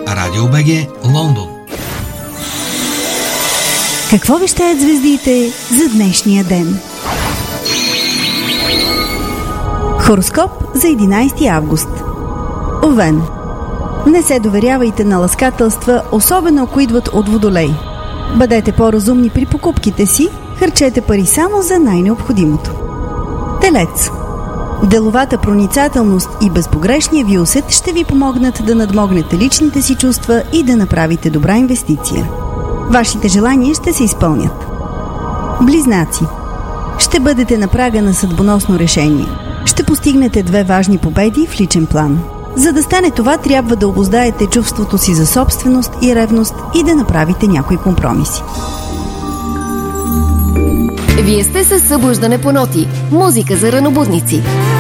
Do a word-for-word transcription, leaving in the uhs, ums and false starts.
Радио БГ, Лондон. Какво вещаят звездите за днешния ден? Хороскоп за единайсети август. Овен. Не се доверявайте на ласкателства, особено ако идват от Водолей. Бъдете по-разумни при покупките си, харчете пари само за най-необходимото. Телец. Деловата проницателност и безпогрешния ви усет ще ви помогнат да надмогнете личните си чувства и да направите добра инвестиция. Вашите желания ще се изпълнят. Близнаци. Ще бъдете на прага на съдбоносно решение. Ще постигнете две важни победи в личен план. За да стане това, трябва да обуздаете чувството си за собственост и ревност и да направите някои компромиси. Вие сте със събуждане по ноти. Музика за ранобудници.